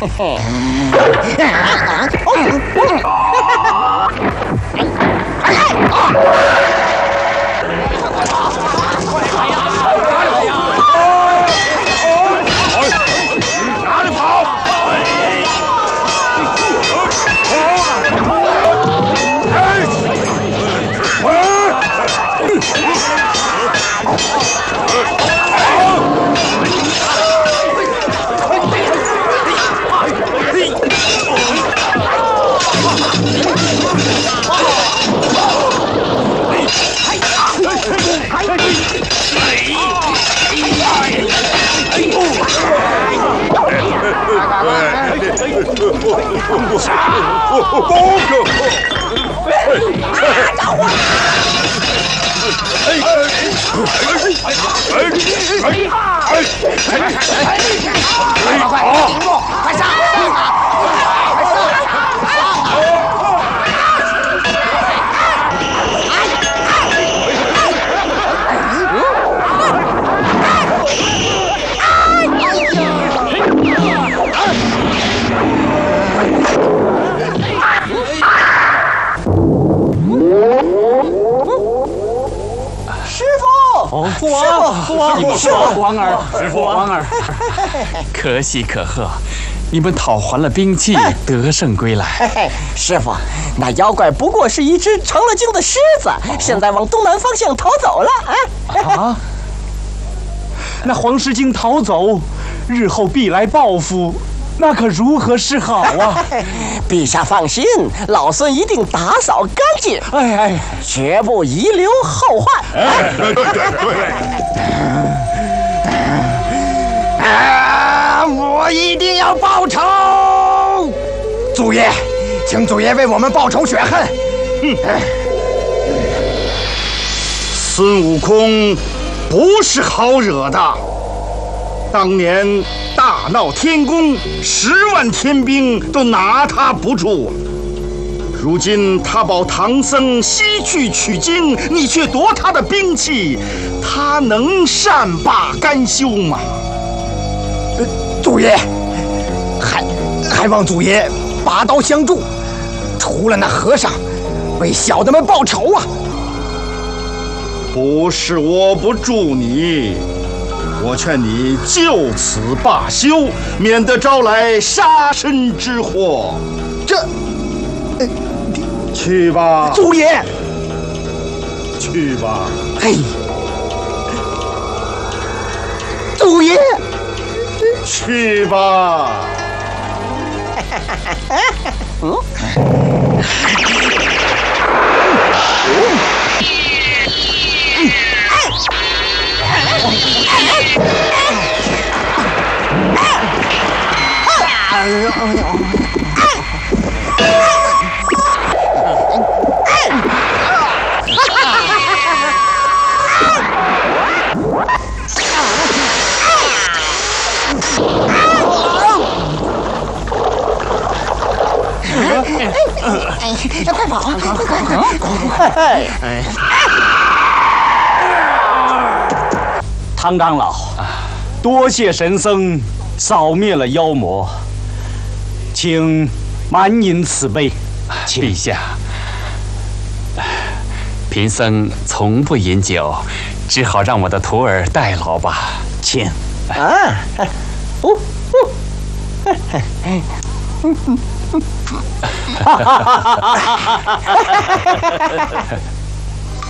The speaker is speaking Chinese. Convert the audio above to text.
哪里跑？快上！ 父王， 师傅， 王儿，师傅，王儿，可喜可贺，你们讨还了兵器，得胜归来。 师傅，那妖怪不过是一只成了精的狮子，现在往东南方向逃走了。 啊！那黄狮精逃走，日后必来报复，那可如何是好啊？ 陛下放心，老孙一定打扫干净，绝不遗留后患。 我一定要报仇！祖爷，请祖爷为我们报仇雪恨。孙悟空不是好惹的，当年大闹天宫，10万天兵都拿他不住。如今他保唐僧西去取经，你却夺他的兵器，他能善罢甘休吗？祖爷，还望祖爷拔刀相助，除了那和尚，为小的们报仇啊！不是我不助你，我劝你就此罢休，免得招来杀身之祸。去吧，祖爷。去吧。祖爷。去吧。 快跑！快！ 唐长老，多谢神僧扫灭了妖魔，请满饮此杯。 陛下，贫僧从不饮酒，只好让我的徒儿代劳吧。 请。